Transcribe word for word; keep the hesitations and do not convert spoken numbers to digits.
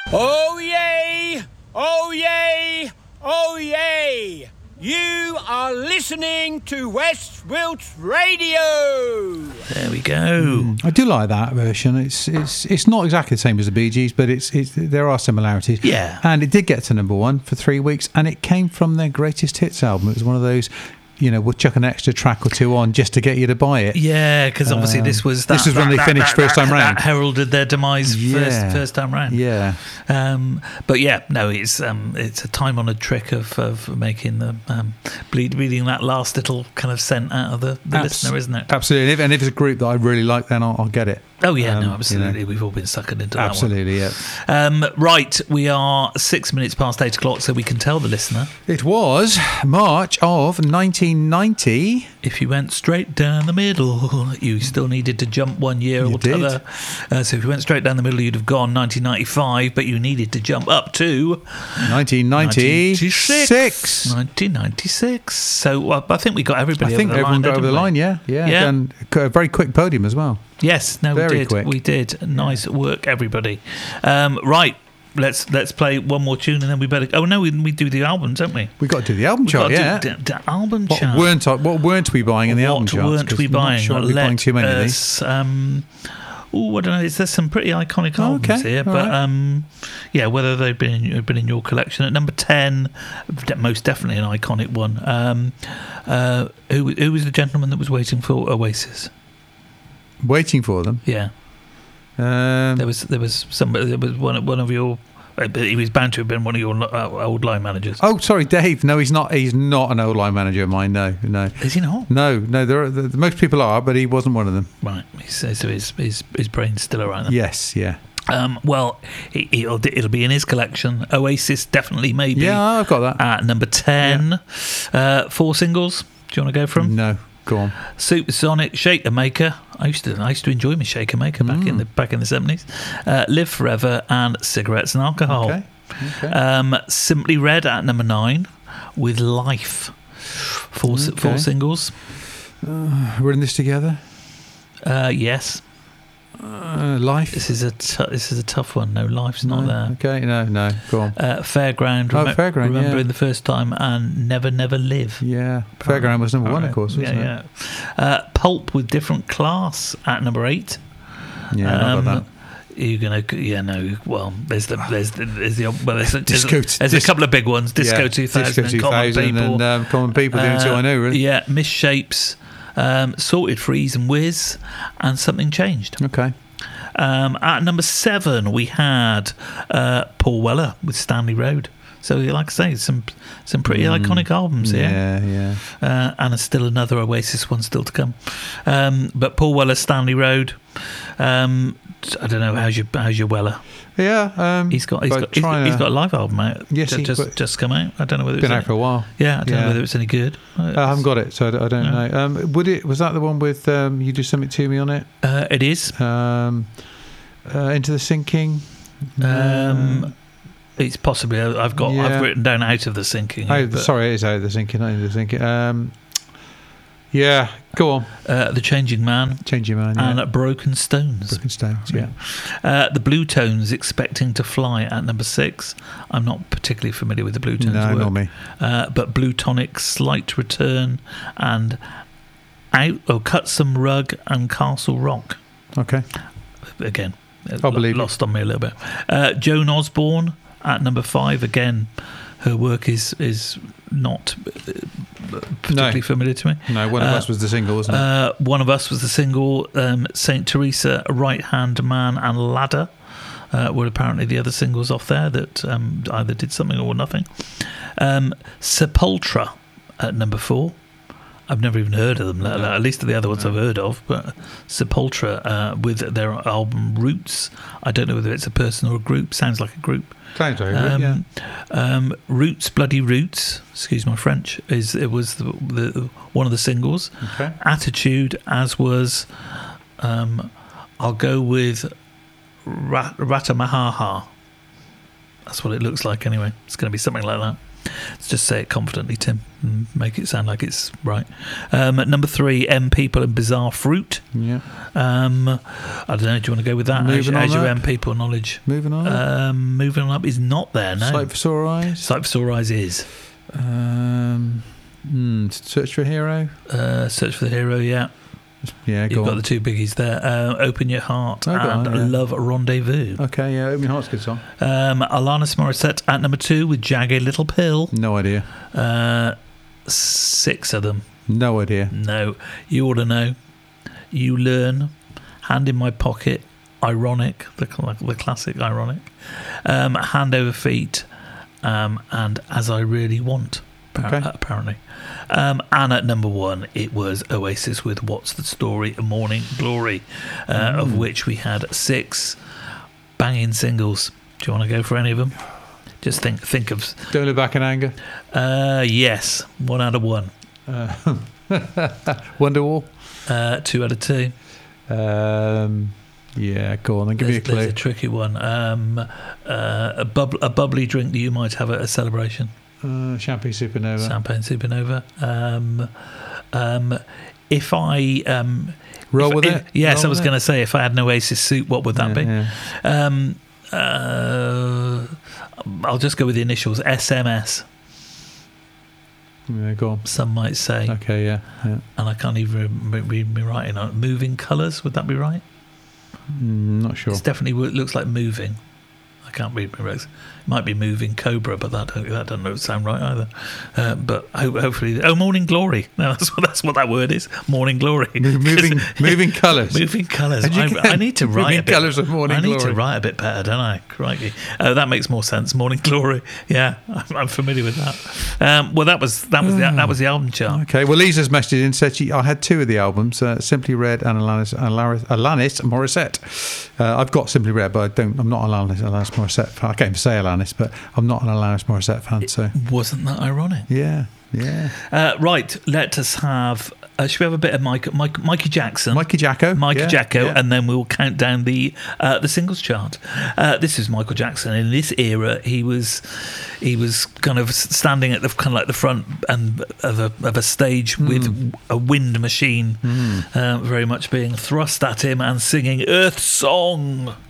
Oh yay! Oh yay! Oh yay! You are listening to West Wilts Radio. There we go. Mm, I do like that version. It's it's it's not exactly the same as the Bee Gees, but it's, it's there are similarities. Yeah. And it did get to number one for three weeks, and it came from their greatest hits album. It was one of those, you know, we'll chuck an extra track or two on just to get you to buy it. Yeah, because obviously Um, this was that, this was when that, they that, finished that, first that, time round. That heralded their demise Yeah. first first time round. Yeah. Um, but yeah, no, it's um, it's a time honoured trick of, of making the um, bleed, bleeding that last little kind of scent out of the, the Abs- listener, isn't it? Absolutely. And if, and if it's a group that I really like, then I'll, I'll get it. Oh yeah, Um, no, absolutely. you know. We've all been suckered into that Absolutely, yeah. one. Um, right, we are six minutes past eight o'clock, so we can tell the listener. It was March of nineteen ninety. If you went straight down the middle, you still needed to jump one year You or did. t'other. Uh, so if you went straight down the middle, you'd have gone nineteen ninety-five, but you needed to jump up to nineteen ninety-six. nineteen ninety-six. So uh, I think we got everybody I think over the everyone line. got there, over the didn't we? line, yeah. Yeah. Yeah. And a very quick podium as well. Yes, no, Very we did. quick. We did. Nice work, everybody. Um, right, let's let's play one more tune, and then we better. Oh no, we, we do the albums, don't we? we got to do the album We've chart, got to yeah. do the, the album What chart. weren't, I, what weren't we buying in the album what charts? weren't 'Cause we I'm not buying? sure I'll be Let buying too many of these. us, Um, oh, I don't know. There's some pretty iconic Oh, albums okay, here, all but right. um, yeah, whether they've been in, been in your collection at number ten, de- most definitely an iconic one. Um, uh, who who was the gentleman that was waiting for Oasis? Waiting for them. Yeah, Um, there was there was somebody. There was one one of your. uh, He was bound to have been one of your uh, old line managers. oh, sorry, Dave. No, he's not. He's not an old line manager of mine. No, no, Is he not? no, no. There are, the, the, most people are, but he wasn't one of them. Right. He says so his his his brain's still around. Then. Yes, yeah, Um, well, it, it'll it'll be in his collection. Oasis definitely, maybe. yeah. I've got that. At number ten, uh, four singles. Do you want to go from No, go on. Supersonic, Shaker Maker? I used to I used to enjoy my Shaker Maker back in the back in the seventies. Uh, Live Forever and Cigarettes and Alcohol. Okay. Okay. Um, Simply Red at number nine with Life. Four si- Okay. four singles. We're in this together. Uh, yes, Uh, life. this is a t- this is a tough one. No, Life's not No, there. Okay, no, no. Go on. Uh, Fairground, Oh, remem- Fairground, remembering yeah. the first time, and Never Never Live. Yeah, Fairground was number one, of Alright. course, wasn't yeah, it? yeah. Uh, Pulp with Different Class at number eight. Yeah, I've Um, got that. You're gonna, yeah, no. Well, there's the, there's the, there's the, well, there's, there's, Disco- there's dis- a couple of big ones. Disco Yeah, two thousand Disco and Common two thousand People. and um, Common People, the only two I know, really. Yeah, Misshapes, um, Sorted Freeze and Whiz, and Something Changed. Okay. Um, at number seven, we had uh, Paul Weller with Stanley Road. So, like I say, some some pretty iconic albums here. Yeah, yeah. Uh, and still another Oasis one still to come. Um, but Paul Weller, Stanley Road. Um, I don't know, how's your how's your Weller? Yeah, um, He's got he's but got he's, trying he's to- got a live album out. Yes, ju- he- just but- just come out. I don't know whether it's been any, out for a while. yeah. I don't Yeah. know whether it's any good. I haven't got it, so I, d- I don't Yeah. know. Um, would it? Was that the one with um, you do something to me on it? Uh, it is. Um, uh, Into the Sinking. Um, it's possibly. I've got. Yeah. I've written down Out of the Sinking. Oh, but, sorry, it is Out of the Sinking, not Into the Sinking. Um, yeah, go on. Uh, the Changing Man Change your mind. Yeah. and Broken Stones. Broken Stones. Yeah. Uh, the Blue Tones, Expecting to Fly at number six. I'm not particularly familiar with the Blue Tones. No, work. not me. Uh, but Blue Tonic, Slight Return, and Out. Oh, Cut Some Rug and Castle Rock. Okay. Again, I'll believe it. lost on me a little bit. Uh, Joan Osborne at number five. Again, her work is is not uh, particularly No. familiar to me. No, One of Uh, Us was the single, wasn't it? Uh, One of Us was the single. Um, Saint Teresa, Right Hand Man, and Ladder uh, were apparently the other singles off there that um, either did something or nothing. Um, Sepultura at number four. I've never even heard of them. No. At least the other ones No. I've heard of. But Sepultura uh, with their album Roots. I don't know whether it's a person or a group. Sounds like a group. Sounds very Um, good, yeah. um, Roots, Bloody Roots. Excuse my French. Is it was the, the one of the singles. Okay. Attitude, as was. Um, I'll go with Rat- Ratamahaha. That's what it looks like anyway. It's going to be something like that. Let's just say it confidently, Tim, and make it sound like it's right. Um, at number three, M People and Bizarre Fruit. Yeah. Um, I don't know. Do you want to go with that? Moving as, on as your up. M People knowledge. Moving on. Um, moving on up is not there. No. Sight for Sore Eyes. Sight for Sore Eyes is. Um, hmm, Search for a Hero. Uh, Search for the Hero. Yeah. Yeah, go You've got on. the two biggies there. Uh, Open Your Heart Oh, go and on, yeah. Love Rendezvous. Okay, yeah, Open Your Heart's a good song. Um, Alanis Morissette at number two with Jagged Little Pill. No idea. Uh, six of them. No idea. No. You ought to know. You Learn. Hand in My Pocket. Ironic. The, cl- the classic Ironic. Um, Hand Over Feet. Um, and As I Really Want. Appar- Okay. Apparently. Um, and at number one, it was Oasis with What's the Story? A Morning Glory, uh, Mm. of which we had six banging singles. Do you want to go for any of them? Just think think of... Don't Look Back in Anger. Uh, yes, one out of one. Uh, Wonderwall. Uh, two out of two. Um, yeah, go on, then give There's, me a clue. there's a tricky one. Um, uh, a, bub- a bubbly drink that you might have at a celebration. Uh, Champagne Supernova. Champagne Supernova. Um, um, if I... Um, Roll if- with if- it. Yes, Roll I was with going to it. say, if I had an Oasis suit, what would that Yeah, be? yeah. Um, uh, I'll just go with the initials, S M S, Yeah, go on. some might say. Okay, yeah. yeah. And I can't even re- read me writing on it. Moving Colours, would that be right? Mm, not sure. It's definitely, it looks like moving. I can't read my words. It might be Moving Cobra, but that don't, that doesn't sound right either. Uh, but ho- hopefully, oh, Morning Glory. No, that's what that's what that word is. Morning Glory. Mo- moving, moving colours. Moving Colours. And you I, can- I need to write Moving a bit. Colours of Morning I need Glory. to write a bit better, don't I? Crikey. Oh, that makes more sense. Morning Glory. Yeah, I'm, I'm familiar with that. Um, well, that was that was the, that was the album chart. Okay, well, Lisa's messaged in, said she, I had two of the albums, uh, Simply Red and Alanis, Alanis, Alanis Morissette. Uh, I've got Simply Red, but I don't, I'm not an Alanis, Alanis Morissette fan. I can't even say Alanis, but I'm not an Alanis Morissette fan, so Wasn't that ironic? yeah, yeah. Uh, right, let us have. Uh, should we have a bit of Mike, Mike, Mikey Jackson? Mikey Jacko. Mikey yeah, Jacko, yeah. and then we'll count down the uh, the singles chart. Uh, this is Michael Jackson. In this era, he was he was kind of standing at the kind of like the front and of a of a stage Mm. with a wind machine, Mm. uh, very much being thrust at him and singing Earth Song.